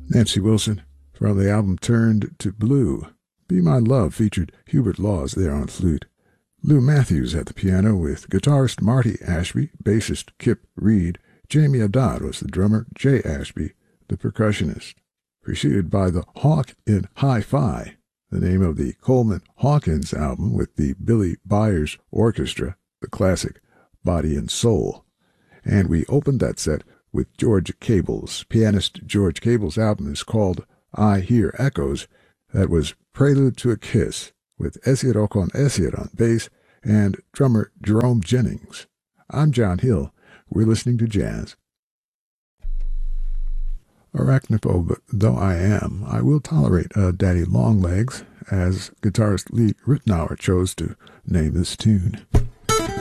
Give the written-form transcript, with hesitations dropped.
Nancy Wilson from the album Turned to Blue. Be My Love featured Hubert Laws there on flute. Lou Matthews at the piano with guitarist Marty Ashby, bassist Kip Reed. Jamie Haddad was the drummer, Jay Ashby, the percussionist. Preceded by the Hawk in Hi-Fi, the name of the Coleman Hawkins album with the Billy Byers Orchestra, the classic Body and Soul. And we opened that set with George Cable's. Pianist George Cable's album is called I Hear Echoes. That was Prelude to a Kiss with Esir Ocon Esir on bass and drummer Jerome Jennings. I'm John Hill. We're listening to jazz. Arachnophobe though I am, I will tolerate a Daddy Longlegs, as guitarist Lee Ritenour chose to name this tune.